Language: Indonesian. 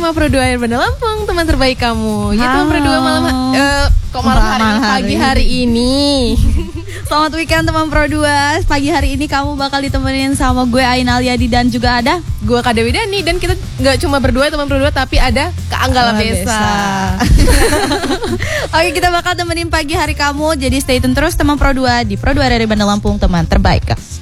sama Pro 2 Bandar Lampung, teman terbaik kamu. Ya teman Pro 2 pagi hari ini. Selamat weekend teman Pro 2. Pagi hari ini kamu bakal ditemenin sama gue Ain Aliadi dan juga ada gue Kak Dewi Dani, dan kita nggak cuma berdua teman Pro 2 tapi ada Kak Anggala Besa. Oke, kita bakal temenin pagi hari kamu. Jadi stay tune terus teman Pro 2 di Pro 2 dari Bandar Lampung, teman terbaik.